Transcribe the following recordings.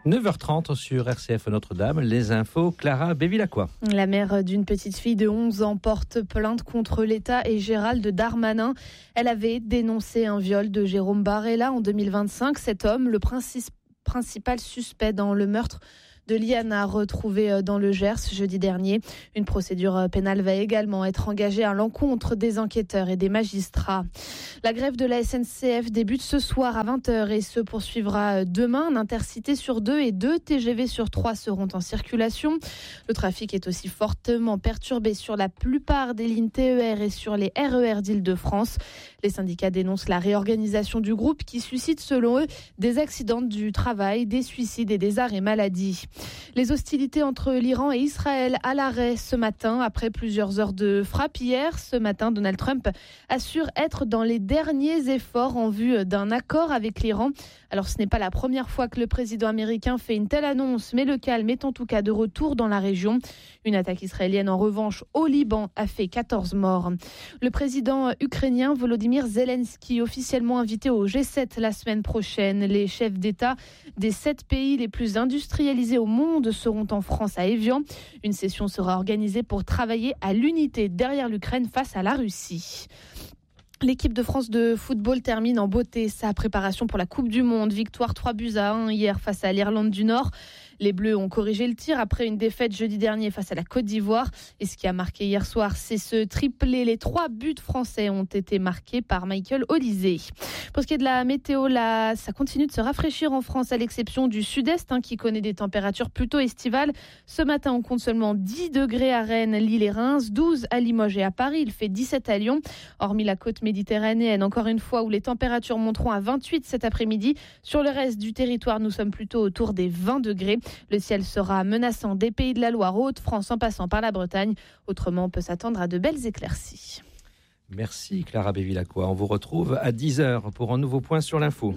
9h30 sur RCF Notre-Dame, les infos, Clara Bévilacqua. La mère d'une petite fille de 11 ans porte plainte contre l'État et Gérald Darmanin. Elle avait dénoncé un viol de Jérôme Barella en 2025. Cet homme, le principal suspect dans le meurtre de Liana, retrouvée dans le Gers jeudi dernier. Une procédure pénale va également être engagée à l'encontre des enquêteurs et des magistrats. La grève de la SNCF débute ce soir à 20h et se poursuivra demain. Un intercité sur 2 et 2 TGV sur 3 seront en circulation. Le trafic est aussi fortement perturbé sur la plupart des lignes TER et sur les RER d'Île-de-France. Les syndicats dénoncent la réorganisation du groupe qui suscite selon eux des accidents du travail, des suicides et des arrêts maladie. Les hostilités entre l'Iran et Israël à l'arrêt ce matin. Après plusieurs heures de frappe hier, ce matin, Donald Trump assure être dans les derniers efforts en vue d'un accord avec l'Iran. Alors ce n'est pas la première fois que le président américain fait une telle annonce, mais le calme est en tout cas de retour dans la région. Une attaque israélienne en revanche au Liban a fait 14 morts. Le président ukrainien Volodymyr Zelensky, officiellement invité au G7 la semaine prochaine. Les chefs d'État des 7 pays les plus industrialisés au monde seront en France à Évian. Une session sera organisée pour travailler à l'unité derrière l'Ukraine face à la Russie. L'équipe de France de football termine en beauté sa préparation pour la Coupe du Monde. Victoire 3-1 hier face à l'Irlande du Nord. Les Bleus ont corrigé le tir après une défaite jeudi dernier face à la Côte d'Ivoire. Et ce qui a marqué hier soir, c'est ce triplé. Les 3 buts français ont été marqués par Michael Olysée. Pour ce qui est de la météo, ça continue de se rafraîchir en France, à l'exception du sud-est qui connaît des températures plutôt estivales. Ce matin, on compte seulement 10 degrés à Rennes, Lille et Reims, 12 à Limoges et à Paris. Il fait 17 à Lyon. Hormis la côte méditerranéenne, encore une fois, où les températures monteront à 28 cet après-midi. Sur le reste du territoire, nous sommes plutôt autour des 20 degrés. Le ciel sera menaçant des Pays de la Loire aux Hauts-de-France en passant par la Bretagne. Autrement, on peut s'attendre à de belles éclaircies. Merci Clara Bévilacqua. On vous retrouve à 10h pour un nouveau point sur l'info.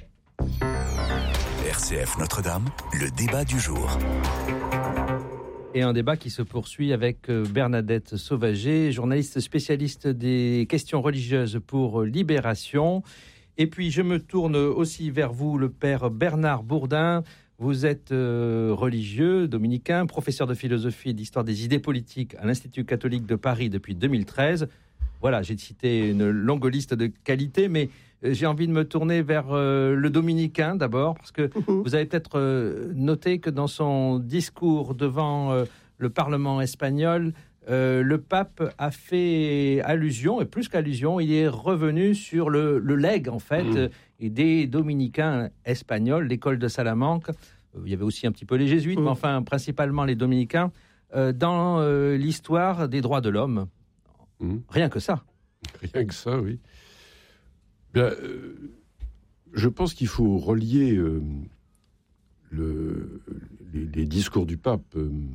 RCF Notre-Dame, le débat du jour. Et un débat qui se poursuit avec Bernadette Sauvager, journaliste spécialiste des questions religieuses pour Libération. Et puis je me tourne aussi vers vous, le père Bernard Bourdin. Vous êtes religieux, dominicain, professeur de philosophie et d'histoire des idées politiques à l'Institut catholique de Paris depuis 2013. Voilà, j'ai cité une longue liste de qualités, mais j'ai envie de me tourner vers le dominicain d'abord, parce que vous avez peut-être noté que dans son discours devant le Parlement espagnol, le pape a fait allusion, et plus qu'allusion, il est revenu sur le legs, en fait, et des dominicains espagnols, l'école de Salamanque. Il y avait aussi un petit peu les jésuites, mais enfin, principalement les dominicains, dans l'histoire des droits de l'homme. Rien que ça. Rien que ça, oui. Bien, je pense qu'il faut relier les discours du pape,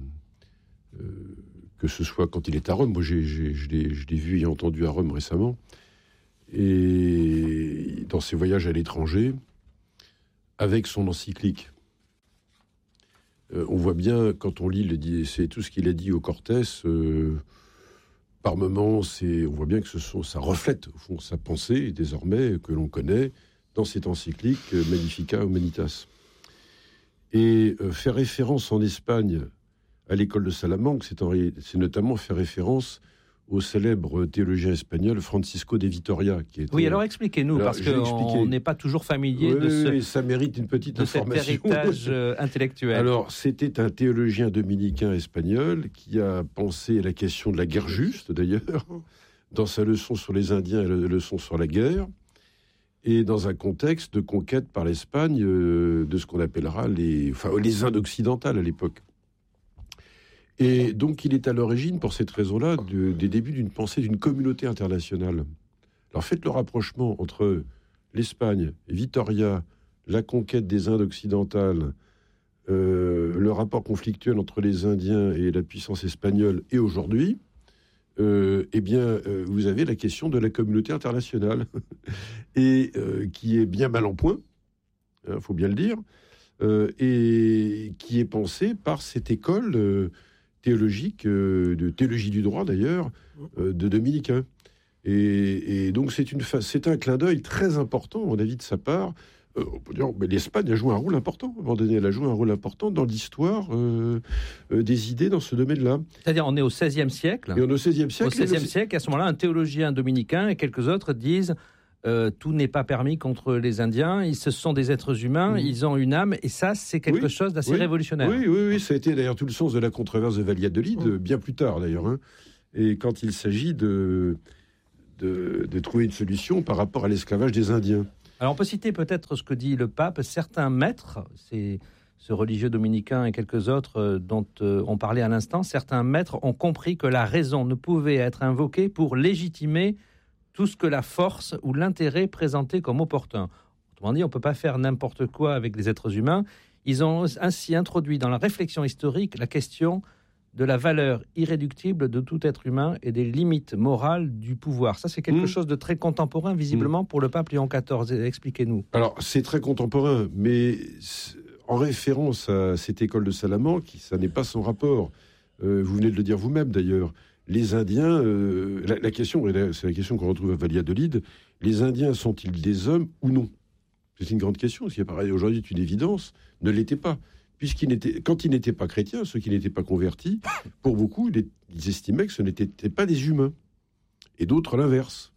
que ce soit quand il est à Rome. Moi, je l'ai vu et entendu à Rome récemment, et dans ses voyages à l'étranger, avec son encyclique. On voit bien, quand on lit, c'est tout ce qu'il a dit au Cortés, par moments, on voit bien que ça reflète, au fond, sa pensée, désormais, que l'on connaît, dans cette encyclique Magnificat Humanitas. Et faire référence en Espagne à l'école de Salamanque, c'est notamment faire référence au célèbre théologien espagnol Francisco de Vitoria. Oui, alors expliquez-nous, parce qu'on n'est pas toujours familier de ça mérite une petite information. Cet héritage intellectuel. Alors, c'était un théologien dominicain espagnol qui a pensé à la question de la guerre juste, d'ailleurs, dans sa leçon sur les Indiens et la leçon sur la guerre, et dans un contexte de conquête par l'Espagne de ce qu'on appellera les Indes occidentales à l'époque. Et donc, il est à l'origine, pour cette raison-là, des débuts d'une pensée d'une communauté internationale. Alors, faites le rapprochement entre l'Espagne, Vitoria, la conquête des Indes occidentales, le rapport conflictuel entre les Indiens et la puissance espagnole, et aujourd'hui, vous avez la question de la communauté internationale, et qui est bien mal en point, faut bien le dire, et qui est pensée par cette école théologique, de théologie du droit d'ailleurs, de dominicains. Et donc c'est un clin d'œil très important, à mon avis, de sa part, On peut dire, mais l'Espagne a joué un rôle important. À un moment donné, elle a joué un rôle important dans l'histoire des idées dans ce domaine-là. C'est-à-dire, on est au XVIe siècle. Et on est au XVIe siècle. Au XVIe siècle, à ce moment-là, un théologien dominicain et quelques autres disent tout n'est pas permis contre les Indiens. Ce sont des êtres humains, ils ont une âme, et ça, c'est quelque chose d'assez révolutionnaire. Oui, ça a été d'ailleurs tout le sens de la controverse de Valladolid, bien plus tard d'ailleurs. Hein. Et quand il s'agit de trouver une solution par rapport à l'esclavage des Indiens. Alors on peut citer peut-être ce que dit le pape. Certains maîtres, c'est ce religieux dominicain et quelques autres dont on parlait à l'instant, certains maîtres ont compris que la raison ne pouvait être invoquée pour légitimer tout ce que la force ou l'intérêt présentait comme opportun. Autrement dit, on ne peut pas faire n'importe quoi avec les êtres humains. Ils ont ainsi introduit dans la réflexion historique la question de la valeur irréductible de tout être humain et des limites morales du pouvoir. Ça, c'est quelque chose de très contemporain, visiblement, pour le pape Léon XIV. Expliquez-nous. Alors, c'est très contemporain, mais en référence à cette école de Salamanque, ça n'est pas sans rapport. Vous venez de le dire vous-même, d'ailleurs. Les Indiens, la question, c'est la question qu'on retrouve à Valladolid, les Indiens sont-ils des hommes ou non ? C'est une grande question, ce qui apparaît aujourd'hui est une évidence, ne l'était pas. Quand ils n'étaient pas chrétiens, ceux qui n'étaient pas convertis, pour beaucoup, ils estimaient que ce n'étaient pas des humains. Et d'autres, l'inverse.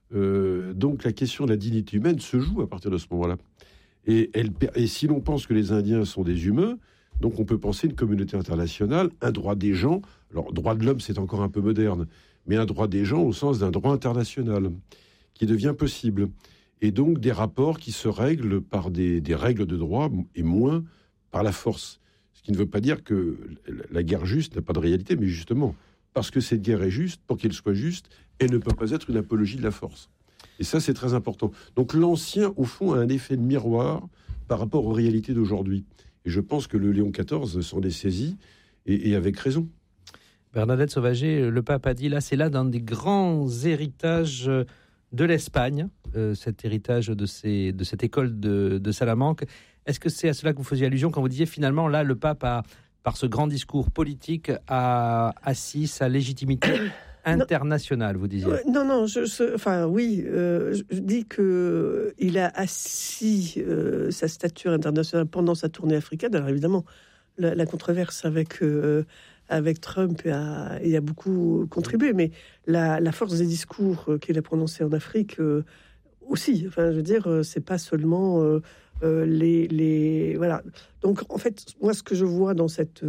Donc la question de la dignité humaine se joue à partir de ce moment-là. Et si l'on pense que les Indiens sont des humains, donc on peut penser une communauté internationale, un droit des gens. Alors, droit de l'homme, c'est encore un peu moderne, mais un droit des gens au sens d'un droit international qui devient possible. Et donc des rapports qui se règlent par des règles de droit et moins par la force. Ce qui ne veut pas dire que la guerre juste n'a pas de réalité, mais justement, parce que cette guerre est juste, pour qu'elle soit juste, elle ne peut pas être une apologie de la force. Et ça, c'est très important. Donc l'ancien, au fond, a un effet de miroir par rapport aux réalités d'aujourd'hui. Et je pense que le Léon XIV s'en est saisi, et avec raison. Bernadette Sauvager, le pape a dit, là, c'est là d'un des grands héritages de l'Espagne, cet héritage de cette école de Salamanque. Est-ce que c'est à cela que vous faisiez allusion quand vous disiez finalement, là, le pape a, par ce grand discours politique, a assis sa légitimité internationale, vous disiez? Non, je dis qu'il a assis sa stature internationale pendant sa tournée africaine. Alors évidemment, la controverse avec Trump y a beaucoup contribué, mais la force des discours qu'il a prononcés en Afrique aussi. Enfin, je veux dire, c'est pas seulement voilà. Donc, en fait, moi, ce que je vois dans cette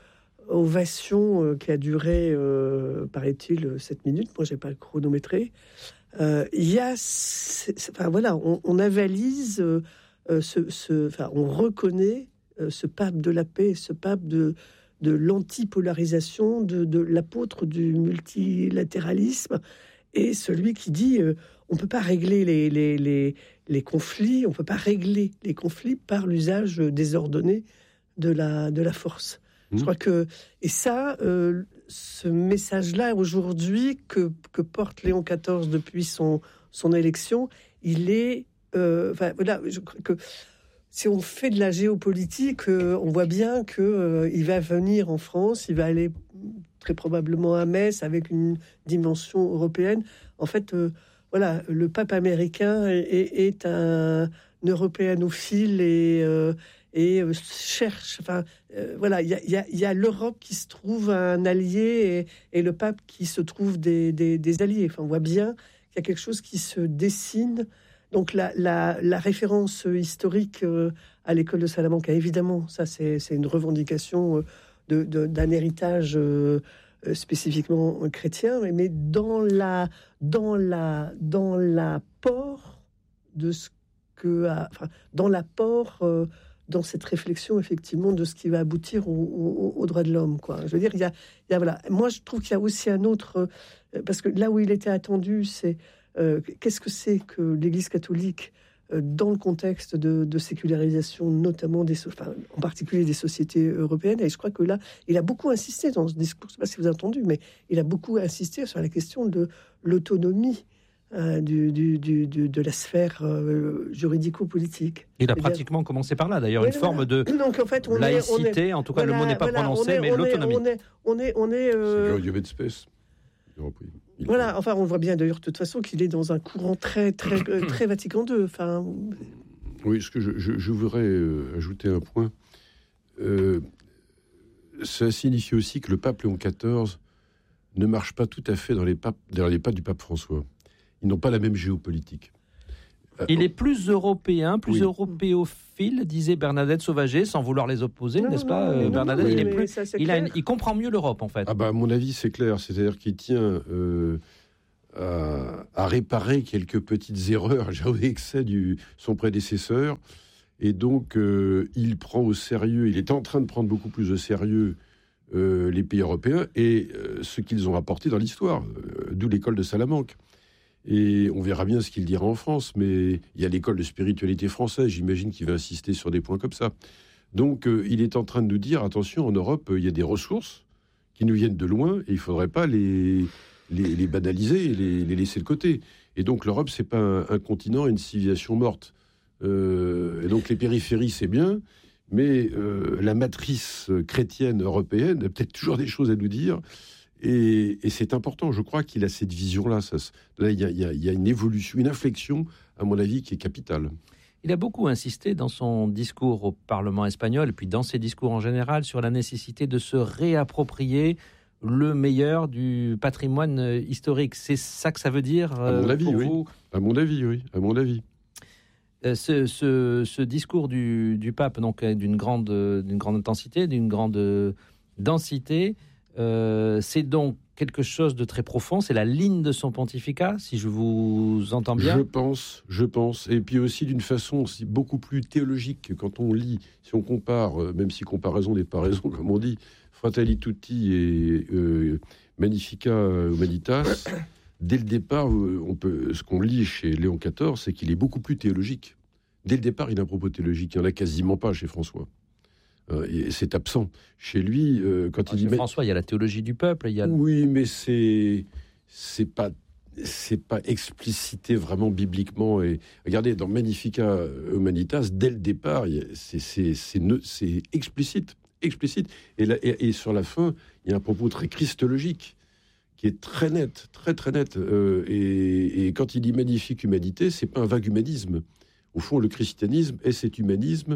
ovation qui a duré, paraît-il, 7 minutes. Moi, j'ai pas le chronométré. Il y a, voilà, on avalise on reconnaît ce pape de la paix, ce pape de l'antipolarisation, de l'apôtre du multilatéralisme, et celui qui dit on peut pas régler les conflits, on peut pas régler les conflits par l'usage désordonné de la force. Je crois que, et ça, ce message-là aujourd'hui que porte Léon XIV depuis son élection, il est, voilà, je crois que si on fait de la géopolitique, on voit bien que il va venir en France, il va aller très probablement à Metz avec une dimension européenne. En fait, voilà, le pape américain est un européanophile et cherche. Enfin, voilà, il y a l'Europe qui se trouve un allié et le pape qui se trouve des alliés. Enfin, on voit bien qu'il y a quelque chose qui se dessine. Donc la référence historique à l'école de Salamanque, évidemment, ça c'est une revendication d'un héritage spécifiquement chrétien, mais dans l'apport de ce que, dans l'apport dans cette réflexion effectivement de ce qui va aboutir aux droits de l'homme, quoi. Je veux dire, il y a voilà. Moi, je trouve qu'il y a aussi un autre, parce que là où il était attendu, c'est qu'est-ce que c'est que l'Église catholique dans le contexte de sécularisation, notamment en particulier des sociétés européennes. Et je crois que là, il a beaucoup insisté dans ce discours, je ne sais pas si vous avez entendu, mais il a beaucoup insisté sur la question de l'autonomie de la sphère juridico-politique. Il a pratiquement commencé par là, d'ailleurs, une forme de laïcité, en tout cas le mot n'est pas prononcé, mais l'autonomie. Voilà, enfin, on voit bien d'ailleurs de toute façon qu'il est dans un courant très Vatican II. Enfin, Oui, ce que je voudrais ajouter un point. Ça signifie aussi que le pape Léon XIV ne marche pas tout à fait dans les pas du pape François. Ils n'ont pas la même géopolitique. Il est plus européen, plus européophile, disait Bernadette Sauvager, sans vouloir les opposer, n'est-ce pas, Bernadette? Il comprend mieux l'Europe, en fait. Ah bah, à mon avis, c'est clair. C'est-à-dire qu'il tient à réparer quelques petites erreurs, excès de son prédécesseur. Et donc, il prend au sérieux, il est en train de prendre beaucoup plus au sérieux les pays européens et ce qu'ils ont apporté dans l'histoire, d'où l'école de Salamanque. Et on verra bien ce qu'il dira en France, mais il y a l'école de spiritualité française, j'imagine qu'il va insister sur des points comme ça. Donc, il est en train de nous dire, attention, en Europe, il y a des ressources qui nous viennent de loin et il ne faudrait pas les banaliser et les laisser de côté. Et donc, l'Europe, c'est pas un continent, une civilisation morte. Et donc les périphéries, c'est bien, mais la matrice chrétienne européenne a peut-être toujours des choses à nous dire, et c'est important. Je crois qu'il a cette vision-là. Là, il y a une évolution, une inflexion, à mon avis, qui est capitale. Il a beaucoup insisté dans son discours au Parlement espagnol, et puis dans ses discours en général, sur la nécessité de se réapproprier le meilleur du patrimoine historique. C'est ça que ça veut dire à mon avis, pour oui. vous ? À mon avis. Ce discours du pape, donc d'une grande intensité, d'une grande densité, c'est donc quelque chose de très profond. C'est la ligne de son pontificat, si je vous entends bien. Je pense. Et puis aussi d'une façon aussi beaucoup plus théologique. Quand on lit, si on compare, même si comparaison n'est pas raison, comme on dit, Fratelli Tutti et Magnificat Humanitas. Dès le départ, ce qu'on lit chez Léon XIV, c'est qu'il est beaucoup plus théologique. Dès le départ, il a un propos théologique. Il n'y en a quasiment pas chez François. Et c'est absent. Chez lui, quand il dit... François, il y a la théologie du peuple. Oui, mais c'est pas explicité vraiment bibliquement. Et regardez, dans Magnificat Humanitas, dès le départ, c'est explicite. Et sur la fin, il y a un propos très christologique, qui est très net, très net. Et quand il dit magnifique humanité, c'est pas un vague humanisme. Au fond, le christianisme est cet humanisme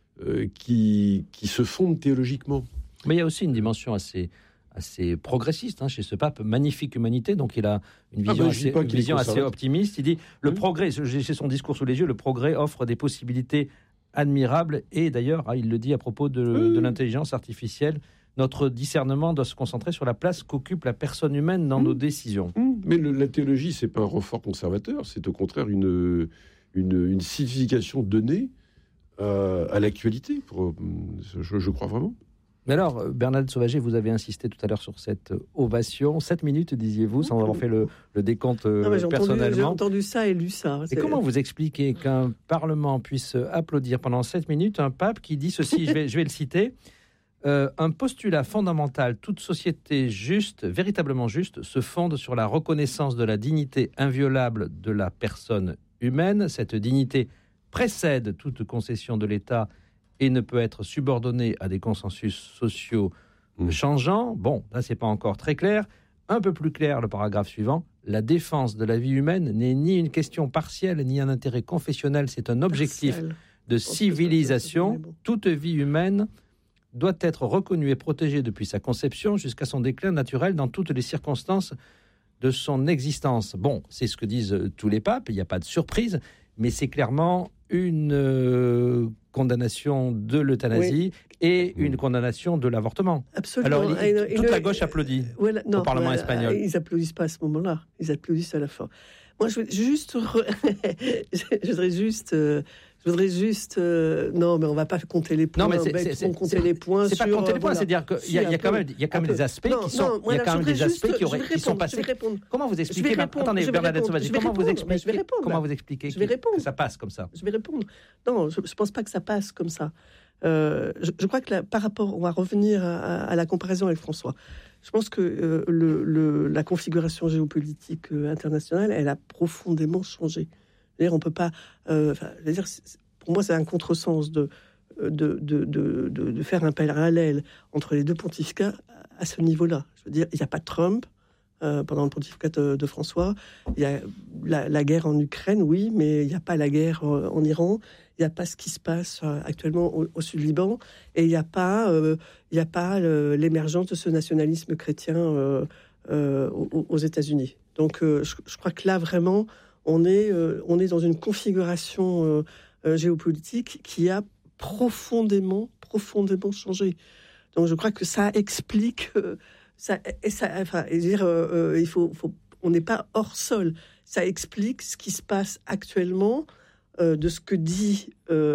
qui se fonde théologiquement. Mais il y a aussi une dimension assez progressiste chez ce pape. Magnifique humanité, donc il a une vision assez optimiste. Il dit, le progrès, j'ai son discours sous les yeux, le progrès offre des possibilités admirables. Et d'ailleurs, il le dit à propos de l'intelligence artificielle, notre discernement doit se concentrer sur la place qu'occupe la personne humaine dans nos décisions. Mais la théologie, c'est pas un renfort conservateur, c'est au contraire une signification donnée à l'actualité, je crois vraiment. Mais alors, Bernadette Sauvager, vous avez insisté tout à l'heure sur cette ovation. 7 minutes, disiez-vous, sans avoir fait le décompte personnellement. J'ai entendu ça et lu ça. Et comment vous expliquez qu'un Parlement puisse applaudir pendant 7 minutes un pape qui dit ceci, je vais le citer, un postulat fondamental, toute société juste, véritablement juste, se fonde sur la reconnaissance de la dignité inviolable de la personne humaine. Cette dignité précède toute concession de l'État et ne peut être subordonnée à des consensus sociaux changeants. Bon, là, c'est pas encore très clair. Un peu plus clair, le paragraphe suivant. La défense de la vie humaine n'est ni une question partielle, ni un intérêt confessionnel. C'est un objectif de civilisation. Toute vie humaine doit être reconnue et protégée depuis sa conception jusqu'à son déclin naturel dans toutes les circonstances de son existence. Bon, c'est ce que disent tous les papes, il n'y a pas de surprise, mais c'est clairement une condamnation de l'euthanasie et une condamnation de l'avortement. Absolument. Alors, toute la gauche applaudit au Parlement espagnol. Ils applaudissent pas à ce moment-là, ils applaudissent à la fin. Moi, je voudrais juste... non, mais on va pas compter les points. Non, mais c'est pas compter les points, c'est-à-dire qu'il y a quand même des aspects qui sont... Il y a quand même des aspects qui sont passés... Comment vous expliquez... Attendez, Bernadette Sauvager, comment vous expliquez que ça passe comme ça? Je vais répondre. Non, je ne pense pas que ça passe comme ça. Je crois que par rapport... On va revenir à la comparaison avec François. Je pense que la configuration géopolitique internationale, elle a profondément changé. On peut pas. Pour moi, c'est un contresens de faire un parallèle entre les deux pontificats à ce niveau-là. Je veux dire, il n'y a pas Trump, pendant le pontificat de François. Il y a la guerre en Ukraine, oui, mais il n'y a pas la guerre en Iran. Il n'y a pas ce qui se passe actuellement au sud Liban. Et il n'y a pas l'émergence de ce nationalisme chrétien aux États-Unis. Donc, je crois que là, vraiment, on est dans une configuration géopolitique qui a profondément changé. Donc, je crois que ça explique... on n'est pas hors sol. Ça explique ce qui se passe actuellement, de ce que dit